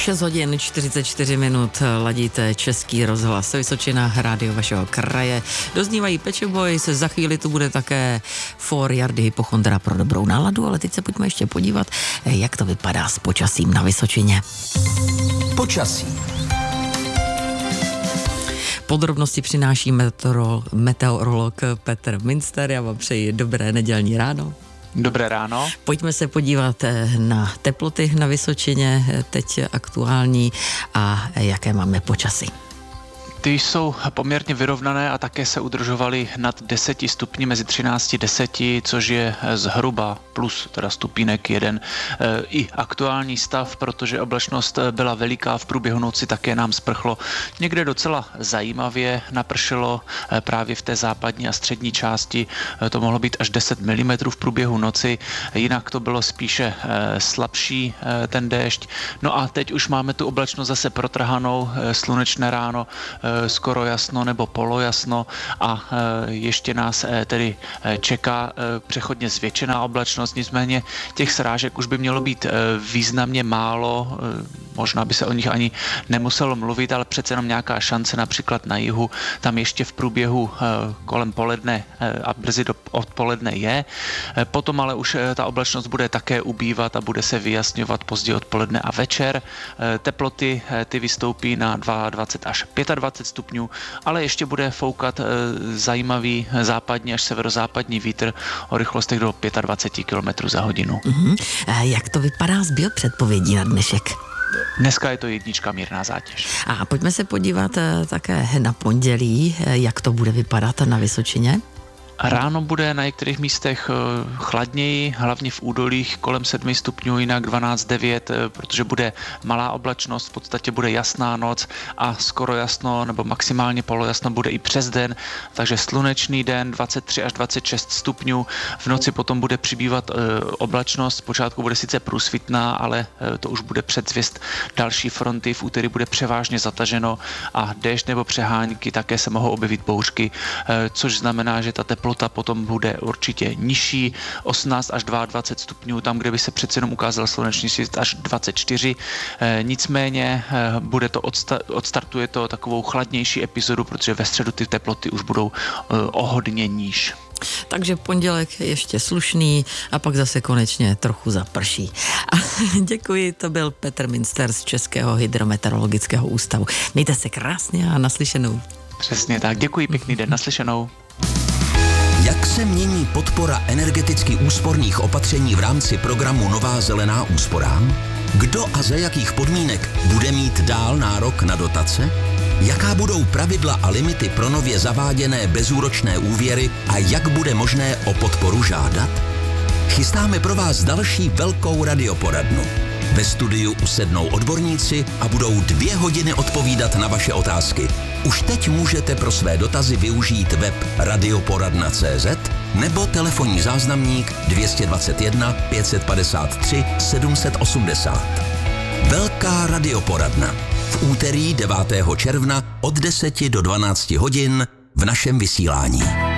6 hodin 44 minut, ladíte Český rozhlas Vysočina, rádio vašeho kraje. Doznívají Pet Shop Boys, za chvíli tu bude také For Jardy Hypochondra pro dobrou náladu, ale teď se pojďme ještě podívat, jak to vypadá s počasím na Vysočině. Počasí. Podrobnosti přináší meteorolog Petr Münster. Já vám přeji dobré nedělní ráno. Dobré ráno. Pojďme se podívat na teploty na Vysočině, teď aktuální, a jaké máme počasí. Ty jsou poměrně vyrovnané a také se udržovaly nad 10 stupni, mezi 13 a 10, což je zhruba plus teda stupínek jeden i aktuální stav, protože oblačnost byla veliká, v průběhu noci také nám sprchlo. Někde docela zajímavě napršelo právě v té západní a střední části, to mohlo být až 10 mm v průběhu noci, jinak to bylo spíše slabší ten déšť. No a teď už máme tu oblačnost zase protrhanou, slunečné ráno, skoro jasno nebo polojasno a ještě nás tedy čeká přechodně zvětšená oblačnost, nicméně těch srážek už by mělo být významně málo, možná by se o nich ani nemuselo mluvit, ale přece jenom nějaká šance například na jihu, tam ještě v průběhu kolem poledne a brzy do odpoledne je. Potom ale už ta oblačnost bude také ubývat a bude se vyjasňovat pozdě odpoledne a večer. Teploty ty vystoupí na 22 až 25 stupňů, ale ještě bude foukat zajímavý západní až severozápadní vítr o rychlostech do 25 km za hodinu. Jak to vypadá s biopředpovědí na dnešek? Dneska je to 1 mírná zátěž. A pojďme se podívat také na pondělí, jak to bude vypadat na Vysočině. Ráno bude na některých místech chladněji, hlavně v údolích kolem 7 stupňů, jinak 12-9, protože bude malá oblačnost, v podstatě bude jasná noc a skoro jasno nebo maximálně polojasno bude i přes den, takže slunečný den 23 až 26 stupňů, v noci potom bude přibývat oblačnost, zpočátku bude sice průsvitná, ale to už bude předzvěst další fronty, v úterý bude převážně zataženo a déšť nebo přehánky, také se mohou objevit bouřky, což znamená, že ta teplota potom bude určitě nižší, 18 až 22 stupňů, tam, kde by se přece jenom ukázal slunečný svět, až 24. Nicméně bude to odstartuje to takovou chladnější epizodu, protože ve středu ty teploty už budou o hodně níž. Takže pondělek ještě slušný a pak zase konečně trochu zaprší. A děkuji, to byl Petr Münster z Českého hydrometeorologického ústavu. Mějte se krásně a naslyšenou. Přesně tak, děkuji, pěkný den, naslyšenou. Jak se mění podpora energeticky úsporných opatření v rámci programu Nová zelená úsporám? Kdo a za jakých podmínek bude mít dál nárok na dotace? Jaká budou pravidla a limity pro nově zaváděné bezúročné úvěry a jak bude možné o podporu žádat? Chystáme pro vás další velkou radioporadnu. Ve studiu usednou odborníci a budou 2 hodiny odpovídat na vaše otázky. Už teď můžete pro své dotazy využít web radioporadna.cz nebo telefonní záznamník 221 553 780. Velká radioporadna. V úterý 9. června od 10 do 12 hodin v našem vysílání.